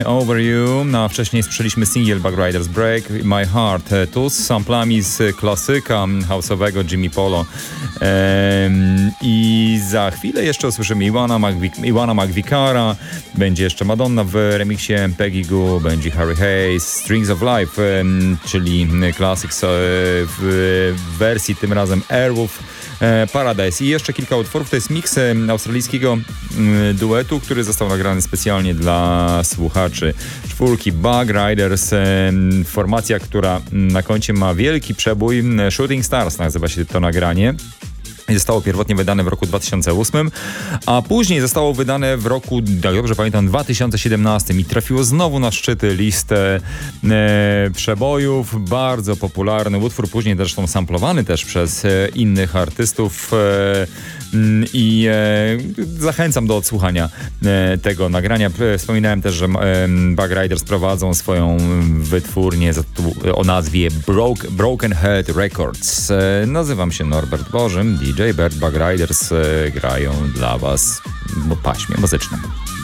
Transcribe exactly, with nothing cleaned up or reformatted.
Over You, no a wcześniej słyszeliśmy singiel Bug Riders Break My Heart, tu z samplami z klasyka house'owego Jimmy Polo. Ehm, I za chwilę jeszcze usłyszymy Iwana, Magvi- Iwana McVicara, będzie jeszcze Madonna w remiksie Peggy Goo, będzie Harry Hayes, Strings of Life, em, czyli klasyk w wersji tym razem Airwolf Paradise. I jeszcze kilka utworów. To jest miks australijskiego duetu, który został nagrany specjalnie dla słuchaczy czwórki Bug Riders. Formacja, która na koncie ma wielki przebój. Shooting Stars nazywa się to nagranie. Zostało pierwotnie wydane w roku dwa tysiące ósmym, a później zostało wydane w roku, jak dobrze pamiętam, dwa tysiące siedemnastym i trafiło znowu na szczyty listy e, przebojów. Bardzo popularny utwór, później zresztą samplowany też przez e, innych artystów e, i e, zachęcam do odsłuchania e, tego nagrania. Wspominałem też, że e, Bug Riders prowadzą swoją wytwórnię o nazwie Broke, Broken Head Records. E, nazywam się Norbert Bożym, D J Bert, Bug Riders e, grają dla Was w paśmie muzycznym.